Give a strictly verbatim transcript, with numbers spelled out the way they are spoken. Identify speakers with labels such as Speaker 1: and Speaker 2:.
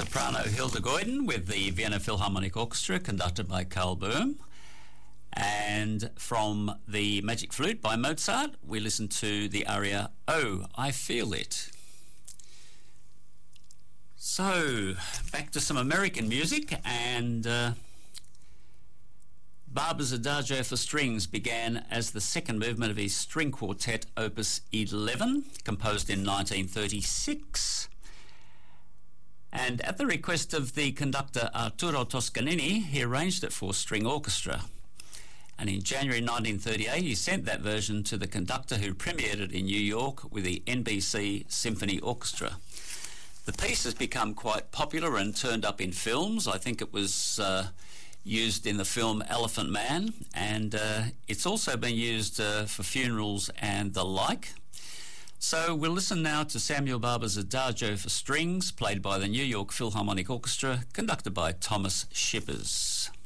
Speaker 1: soprano Hilda Goyden with the Vienna Philharmonic Orchestra, conducted by Karl Böhm. And from the Magic Flute by Mozart, we listen to the aria "Oh, I Feel It." So, back to some American music, and uh, Barber's Adagio for Strings began as the second movement of his string quartet, Opus eleven, composed in nineteen thirty-six. And at the request of the conductor Arturo Toscanini, he arranged it for string orchestra. And in January nineteen thirty-eight, he sent that version to the conductor, who premiered it in New York with the N B C Symphony Orchestra. The piece has become quite popular and turned up in films. I think it was uh, used in the film Elephant Man, and uh, it's also been used uh, for funerals and the like. So we'll listen now to Samuel Barber's Adagio for Strings, played by the New York Philharmonic Orchestra, conducted by Thomas Shippers.